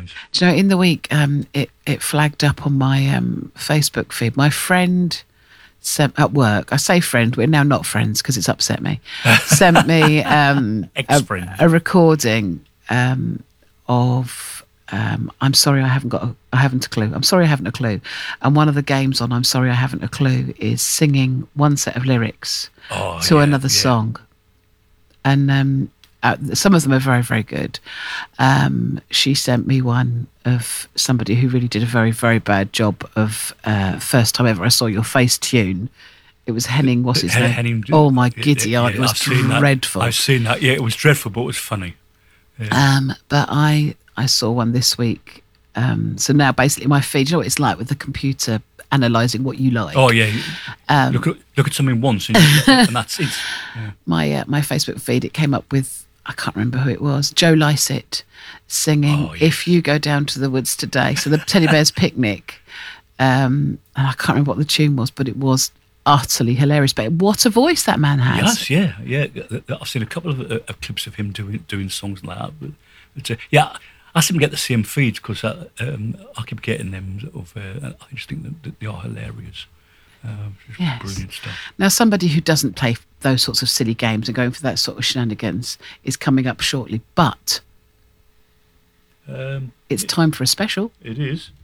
tunes. Do you know, in the week, it flagged up on my Facebook feed. My friend sent at work. I say friend. We're now not friends because it's upset me. Sent me Ex-friend. a recording of. I'm sorry, I haven't a clue. I'm sorry, I haven't a clue. And one of the games on I'm sorry, I haven't a clue is singing one set of lyrics to another song, and some of them are very, very good. She sent me one of somebody who really did a very, very bad job of First Time Ever I Saw Your Face tune. It was Henning, what's his name? Henning, oh my giddy aunt, it was dreadful. I've seen that. Yeah, it was dreadful, but it was funny. Yeah. But I saw one this week. So now basically my feed, you know what it's like with the computer analysing what you like. Oh yeah, look at something once and that's it. Yeah. My Facebook feed, it came up with, I can't remember who it was, Joe Lycett singing If You Go Down to the Woods Today. So the Teddy Bears Picnic. And I can't remember what the tune was, but it was utterly hilarious. But what a voice that man has. Yes, yeah. I've seen a couple of clips of him doing songs like that. But I asked him to get the same feeds because I keep getting them. I just think that they are hilarious. Yes. Brilliant stuff. Now, somebody who doesn't play those sorts of silly games and going for that sort of shenanigans is coming up shortly, but it's time for a special. It is.